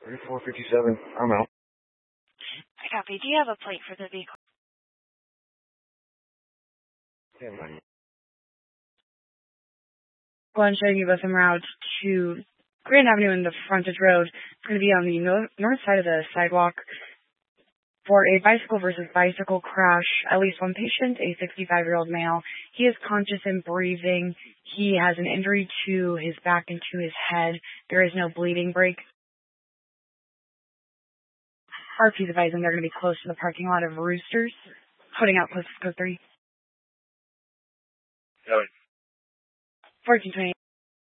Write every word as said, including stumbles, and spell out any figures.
thirty-four fifty-seven, I'm out. I copy. Do you have a plate for the vehicle? ten nine. Well, I'm showing you both en route to Grand Avenue and the frontage road. It's going to be on the no- north side of the sidewalk for a bicycle versus bicycle crash. At least one patient, a sixty-five-year-old male. He is conscious and breathing. He has an injury to his back and to his head. There is no bleeding break. R P's advising they're going to be close to the parking lot of Roosters, holding out close to code three. Got it. fourteen twenty.